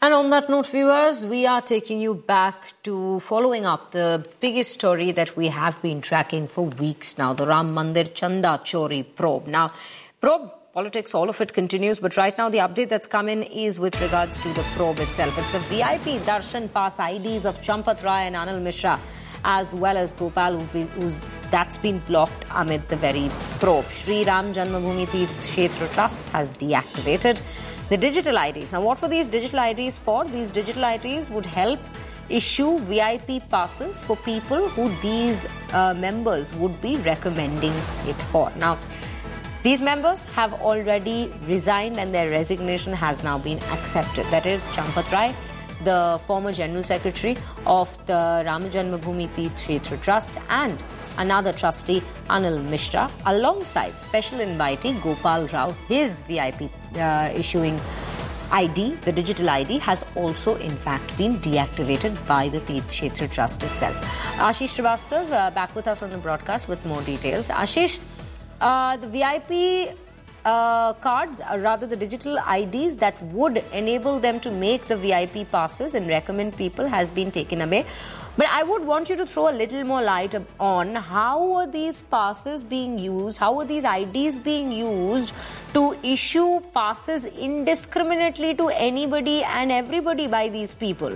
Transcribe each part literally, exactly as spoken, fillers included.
And on that note, viewers, we are taking you back to following up the biggest story that we have been tracking for weeks now, the Ram Mandir Chanda Chori probe. Now, probe politics, all of it continues, but right now the update that's come in is with regards to the probe itself. It's the V I P Darshan Pass I Ds of Champat Rai and Anil Mishra, as well as Gopal, who's, that's been blocked amid the very probe. Shri Ram Janmabhoomi Tirth Kshetra Trust has deactivated the digital I Ds. Now, what were these digital I Ds for? These digital I Ds would help issue V I P passes for people who these uh, members would be recommending it for. Now, these members have already resigned and their resignation has now been accepted. That is Champat Rai, the former General Secretary of the Ram Janmabhoomi Tirth Kshetra Trust, and another trustee, Anil Mishra, alongside special invitee Gopal Rao. His V I P uh, issuing I D, the digital I D, has also in fact been deactivated by the Tirth Kshetra Trust itself. Ashish Srivastav uh, back with us on the broadcast with more details. Ashish, uh, the V I P uh, cards, or rather the digital I Ds that would enable them to make the V I P passes and recommend people, has been taken away. But I would want you to throw a little more light on how are these passes being used, how are these I Ds being used to issue passes indiscriminately to anybody and everybody by these people?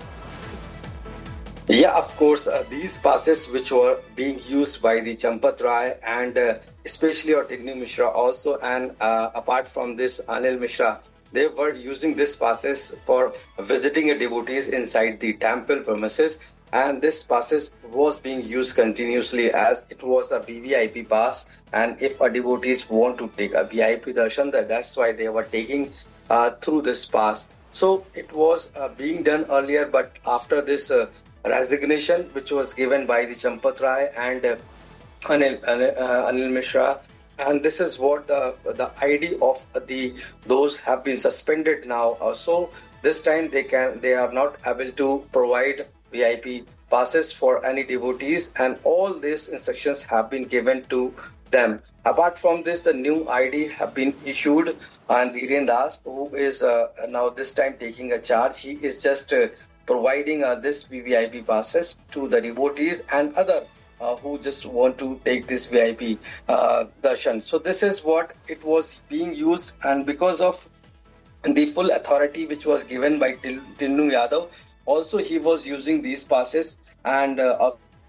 Yeah, of course, uh, these passes which were being used by the Champat Rai and uh, especially Tinnu Mishra also, and uh, apart from this Anil Mishra, they were using these passes for visiting a devotees inside the temple premises. And this passes was being used continuously as it was a V V I P pass. And if a devotees want to take a V I P darshan, that's why they were taking uh, through this pass. So it was uh, being done earlier, but after this uh, resignation, which was given by the Champat Rai and uh, Anil, uh, Anil Mishra, and this is what the the I D of the those have been suspended now. Uh, so this time they can they are not able to provide V I P passes for any devotees, and all these instructions have been given to them. Apart from this, the new I D have been issued, and Dhiren Das, who is uh, now this time taking a charge, he is just uh, providing uh, this V V I P passes to the devotees and other uh, who just want to take this V I P uh, darshan. So this is what it was being used, and because of the full authority which was given by Tinnu Yadav, also he was using these passes. And uh,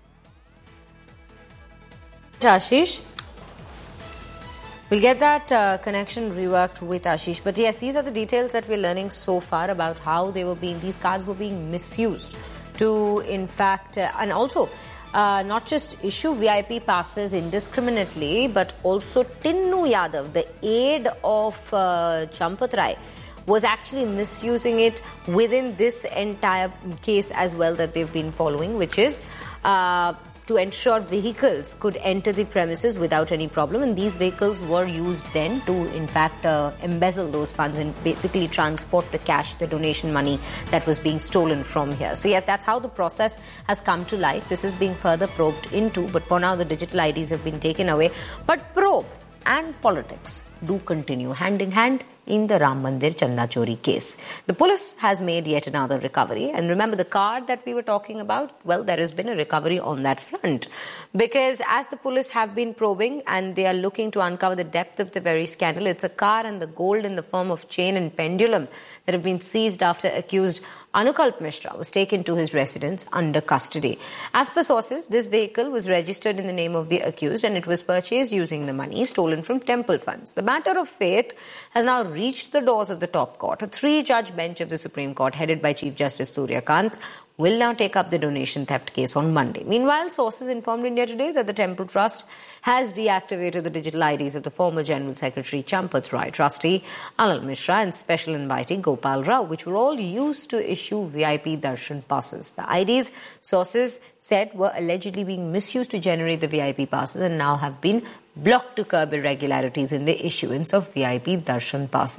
Ashish, we'll get that uh, connection reworked with Ashish. But yes, these are the details that we're learning so far about how they were being, these cards were being misused to, in fact, uh, and also uh, not just issue V I P passes indiscriminately, but also Tinnu Yadav, the aide of uh, Champat Rai, was actually misusing it within this entire case as well that they've been following, which is uh, to ensure vehicles could enter the premises without any problem. And these vehicles were used then to, in fact, uh, embezzle those funds and basically transport the cash, the donation money that was being stolen from here. So yes, that's how the process has come to light. This is being further probed into, but for now the digital I Ds have been taken away. But probe and politics do continue hand in hand in the Ram Mandir Chanda Chori case. The police has made yet another recovery. And remember the card that we were talking about? Well, there has been a recovery on that front. Because as the police have been probing and they are looking to uncover the depth of the very scandal, it's a car and the gold in the form of chain and pendulum that have been seized after accused Anukalp Mishra was taken to his residence under custody. As per sources, this vehicle was registered in the name of the accused and it was purchased using the money stolen from temple funds. The matter of faith has now reached the doors of the top court. A three-judge bench of the Supreme Court, headed by Chief Justice Surya Kant, will now take up the donation theft case on Monday. Meanwhile, sources informed India Today that the Temple Trust has deactivated the digital I Ds of the former General Secretary Champat Rai, trustee Anil Mishra and special invitee Gopal Rao, which were all used to issue V I P darshan passes. The I Ds, sources said, were allegedly being misused to generate the V I P passes and now have been blocked to curb irregularities in the issuance of V I P darshan passes.